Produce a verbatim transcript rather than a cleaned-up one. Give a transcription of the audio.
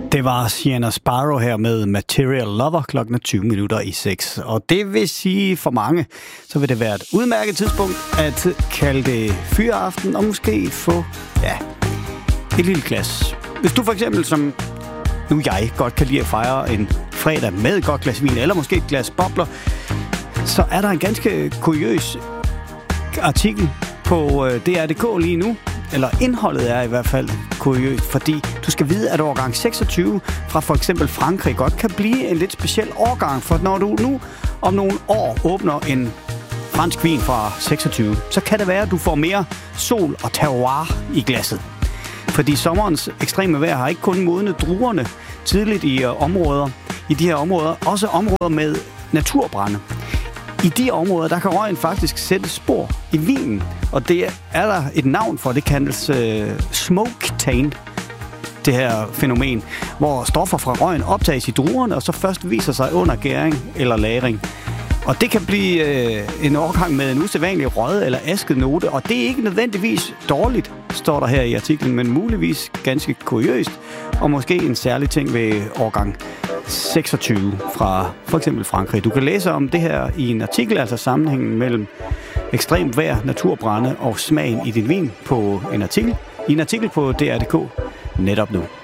Det var Sienna Sparrow her med Material Lover. Klokken er tyve minutter i seks. Og det vil sige for mange, så vil det være et udmærket tidspunkt at kalde det fyreaften og måske få, ja, et lille glas. Hvis du for eksempel, som nu jeg godt kan lide at fejre en fredag med et godt glas vin, eller måske et glas bobler, så er der en ganske kuriøs artikel på D R punktum d k lige nu. Eller indholdet er i hvert fald kuriøst, fordi du skal vide, at årgang seksogtyve fra for eksempel Frankrig godt kan blive en lidt speciel årgang. For når du nu om nogle år åbner en fransk vin fra seksogtyve, så kan det være, at du får mere sol og terroir i glasset. Fordi sommerens ekstreme vejr har ikke kun modnet druerne tidligt i uh, områder, i de her områder, også områder med naturbrande. I de områder, der kan røgen faktisk sætte spor i vinen, og det er der et navn for, det kaldes uh, smoke taint, det her fænomen, hvor stoffer fra røgen optages i druerne, og så først viser sig under gæring eller lagring. Og det kan blive øh, en årgang med en usædvanlig rød eller asket note, og det er ikke nødvendigvis dårligt, står der her i artiklen, men muligvis ganske kuriøst, og måske en særlig ting ved årgang seksogtyve fra for eksempel Frankrig. Du kan læse om det her i en artikel, altså sammenhængen mellem ekstremt vejr, naturbrande og smagen i din vin på en artikel, i en artikel på D R punktum d k netop nu.